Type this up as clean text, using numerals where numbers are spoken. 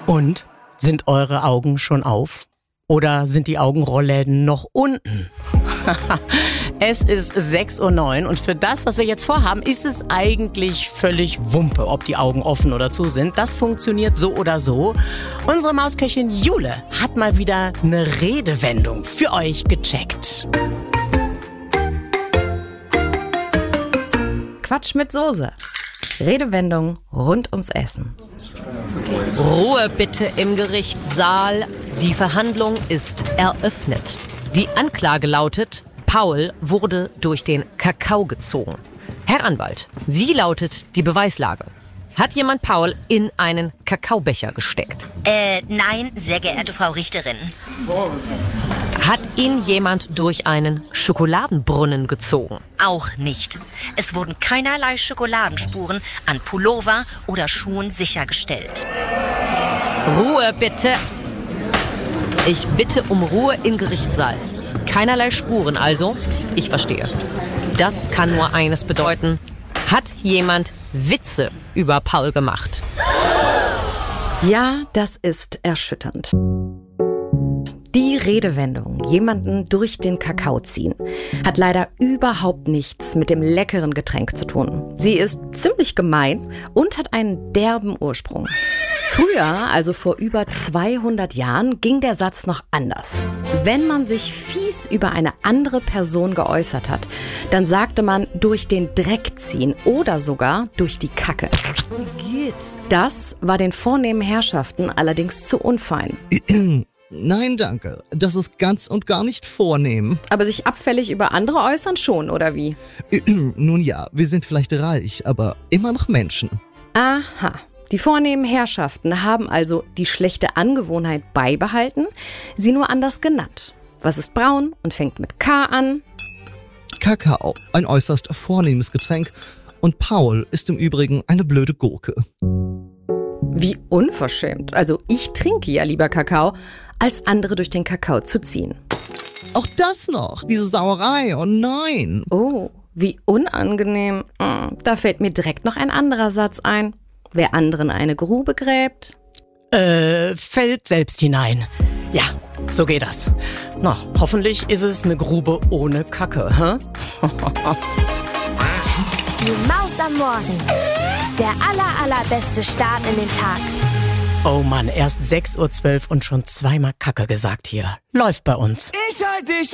Und? Sind eure Augen schon auf? Oder sind die Augenrollläden noch unten? Es ist 6:09 Uhr und für das, was wir jetzt vorhaben, ist es eigentlich völlig Wumpe, ob die Augen offen oder zu sind. Das funktioniert so oder so. Unsere Mausköchin Jule hat mal wieder eine Redewendung für euch gecheckt. Quatsch mit Soße. Redewendung rund ums Essen. Ruhe bitte im Gerichtssaal. Die Verhandlung ist eröffnet. Die Anklage lautet, Paul wurde durch den Kakao gezogen. Herr Anwalt, wie lautet die Beweislage? Hat jemand Paul in einen Kakaobecher gesteckt? Nein, sehr geehrte Frau Richterin. Hat ihn jemand durch einen Schokoladenbrunnen gezogen? Auch nicht. Es wurden keinerlei Schokoladenspuren an Pullover oder Schuhen sichergestellt. Ruhe bitte. Ich bitte um Ruhe im Gerichtssaal. Keinerlei Spuren also? Ich verstehe. Das kann nur eines bedeuten. Hat jemand Witze über Paul gemacht? Ja, das ist erschütternd. Die Redewendung, jemanden durch den Kakao ziehen, hat leider überhaupt nichts mit dem leckeren Getränk zu tun. Sie ist ziemlich gemein und hat einen derben Ursprung. Früher, also vor über 200 Jahren, ging der Satz noch anders. Wenn man sich fies über eine andere Person geäußert hat, dann sagte man durch den Dreck ziehen oder sogar durch die Kacke. Das war den vornehmen Herrschaften allerdings zu unfein. Nein, danke. Das ist ganz und gar nicht vornehm. Aber sich abfällig über andere äußern schon, oder wie? Nun ja, wir sind vielleicht reich, aber immer noch Menschen. Aha. Die vornehmen Herrschaften haben also die schlechte Angewohnheit beibehalten, sie nur anders genannt. Was ist braun und fängt mit K an? Kakao, ein äußerst vornehmes Getränk. Und Paul ist im Übrigen eine blöde Gurke. Wie unverschämt. Also ich trinke ja lieber Kakao, als andere durch den Kakao zu ziehen. Auch das noch, diese Sauerei, oh nein. Oh, wie unangenehm. Da fällt mir direkt noch ein anderer Satz ein. Wer anderen eine Grube gräbt, fällt selbst hinein. Ja, so geht das. Na, hoffentlich ist es eine Grube ohne Kacke, hä? Die Maus am Morgen. Der allerbeste Start in den Tag. Oh Mann, erst 6:12 Uhr und schon zweimal Kacke gesagt hier. Läuft bei uns. Ich halt dich